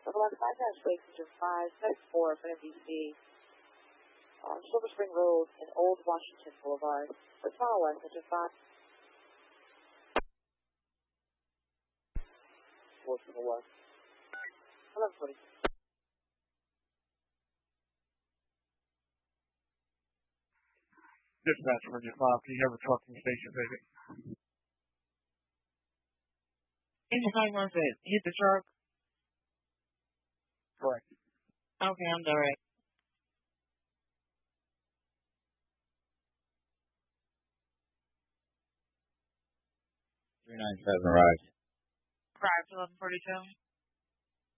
Level 5 Station 5, Set 4 for MDC on Silver Spring Road and Old Washington Boulevard. Let's follow us, Engine 5. What's the what? 1140. Dispatch for Engine 5, can you have a trucking station visit? Engine 5 wants to hit the truck? Correct. Okay, I'm direct. 397 Rise. Prior to 1142.